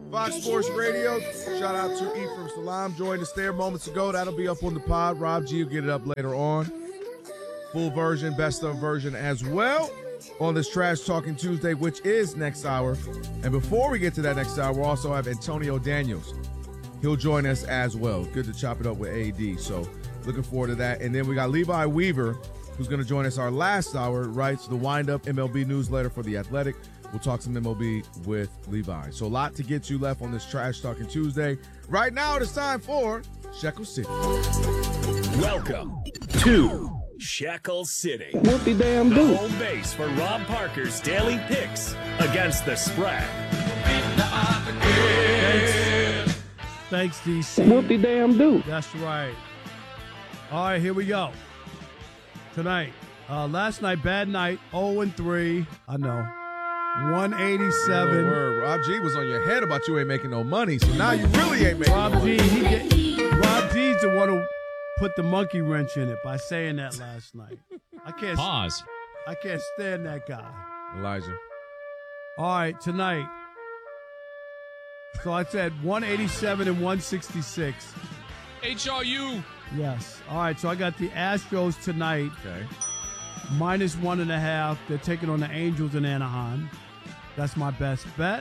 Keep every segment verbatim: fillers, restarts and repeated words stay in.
Fox Sports Radio. Shout out to Ephraim Salam. Joined us there moments ago. That'll be up on the pod. Rob G will get it up later on. Full version, best of version as well on this Trash Talking Tuesday, which is next hour. And before we get to that next hour, we'll also have Antonio Daniels. He'll join us as well. Good to chop it up with A D. So looking forward to that. And then we got Levi Weaver, who's going to join us our last hour, writes the Wind-Up M L B newsletter for The Athletic. We'll talk some M L B with Levi. So a lot to get you left on this Trash Talking Tuesday. Right now, it's time for Shekel City. Welcome to Shekel City. What the damn do? The home base for Rob Parker's daily picks against the spread. Thanks, Thanks D C. What the damn do? That's right. All right, here we go. Tonight, uh, last night, bad night, oh and three. I know. one eighty-seven. Oh, word. Rob G was on your head about you ain't making no money, so now you really ain't making Rob no G, money. he get, Rob G's the one who put the monkey wrench in it by saying that last night. I can't Pause. I can't stand that guy. Elijah. All right, tonight. So I said one eighty-seven and one sixty-six. H R U. Yes. All right, so I got the Astros tonight. Okay. Minus one and a half. They're taking on the Angels in Anaheim. That's my best bet.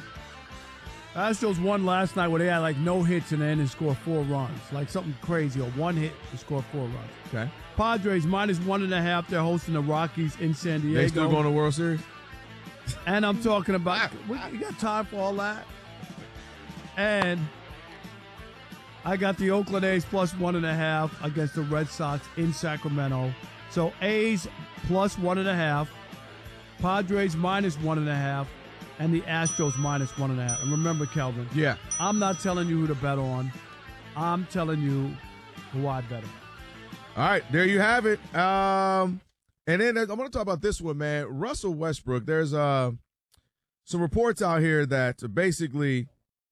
Astros won last night where they had like no hits in the end and scored four runs. Like something crazy. Or one hit and scored four runs. Okay. Padres minus one and a half. They're hosting the Rockies in San Diego. They still going to World Series? And I'm talking about, we, you got time for all that? And I got the Oakland A's plus one and a half against the Red Sox in Sacramento. So A's plus one and a half, Padres minus one and a half, and the Astros minus one and a half. And remember, Kelvin, Yeah. I'm not telling you who to bet on. I'm telling you who I bet on. All right, there you have it. Um, and then I'm going to talk about this one, man. Russell Westbrook, there's uh, some reports out here that basically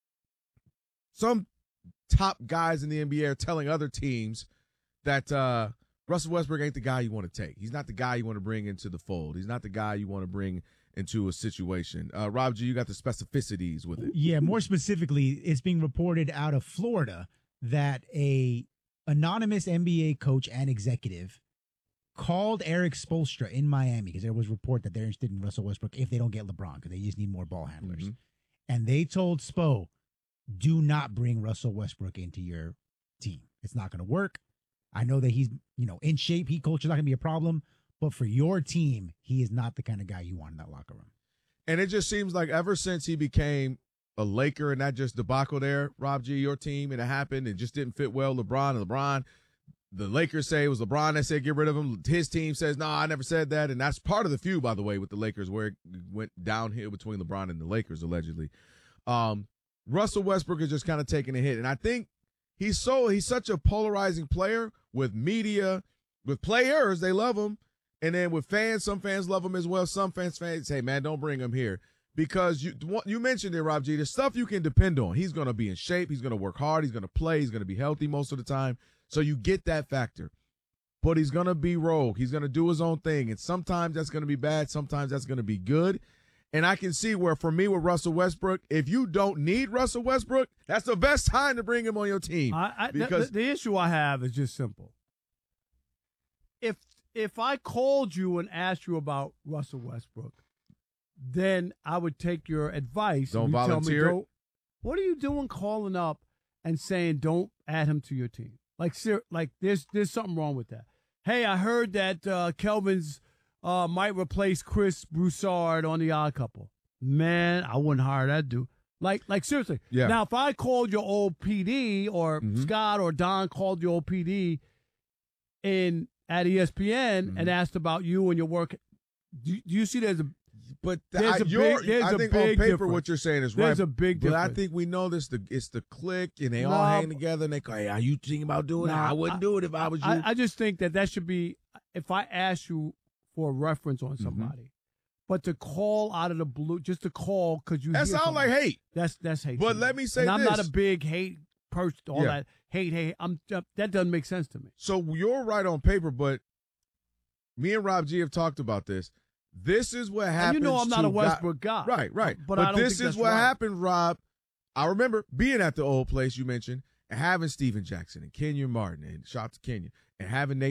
some top guys in the N B A are telling other teams that uh, Russell Westbrook ain't the guy you want to take. He's not the guy you want to bring into the fold. He's not the guy you want to bring into a situation. Uh, Rob G, you got the specificities with it. Yeah, more specifically, it's being reported out of Florida that a anonymous N B A coach and executive called Eric Spoelstra in Miami because there was a report that they're interested in Russell Westbrook if they don't get LeBron because they just need more ball handlers. Mm-hmm. And they told Spo, do not bring Russell Westbrook into your team. It's not going to work. I know that he's, you know, in shape. He culture not going to be a problem. But for your team, he is not the kind of guy you want in that locker room. And it just seems like ever since he became a Laker and that just debacle there, Rob G, your team, and it happened, it just didn't fit well. LeBron and LeBron, the Lakers say it was LeBron that said get rid of him. His team says, no, I never said that. And that's part of the feud, by the way, with the Lakers, where it went downhill between LeBron and the Lakers, allegedly. Um, Russell Westbrook is just kind of taking a hit. And I think he's so he's such a polarizing player with media, with players, they love him. And then with fans, some fans love him as well. Some fans fans say, man, don't bring him here. Because you you mentioned it, Rob G, the stuff you can depend on. He's going to be in shape. He's going to work hard. He's going to play. He's going to be healthy most of the time. So you get that factor. But he's going to be rogue. He's going to do his own thing. And sometimes that's going to be bad. Sometimes that's going to be good. And I can see where, for me, with Russell Westbrook, if you don't need Russell Westbrook, that's the best time to bring him on your team. I, I, because the, the issue I have is just simple. If if I called you and asked you about Russell Westbrook, then I would take your advice. Don't and you volunteer tell me, it? don't, what are you doing calling up and saying don't add him to your team? Like, ser- like there's there's something wrong with that. Hey, I heard that uh, Kelvin's uh, might replace Chris Broussard on the Odd Couple. Man, I wouldn't hire that dude. Like, like seriously. Yeah. Now, if I called your old P D or Mhm. Scott or Don called your old P D in at E S P N Mhm. and asked about you and your work, do, do you see there's a But There's I, a you're, big- there's I a think on big paper difference. what you're saying is There's right. a big But I difference. think we know this. The it's the click, and they all No, hang but- together, and they go, "Hey, are you thinking about doing it? Nah, I wouldn't do it if I was you." I, I just think that that should be if I ask you for a reference on somebody, but to call out of the blue, just to call because you that hear sounds like something, hate. That's that's hate. But to me. let me say and I'm not this. a big hate person. All Yeah. that hate, hate. I'm uh, that doesn't make sense to me. So you're right on paper, but me and Rob G have talked about this. This is what And happens. you know I'm not to a Westbrook guy. Right, right. But, But, I don't this think is that's what right. happened, Rob, I remember being at the old place you mentioned and having Steven Jackson and Kenyon Martin and shout out to Kenyon and having Nate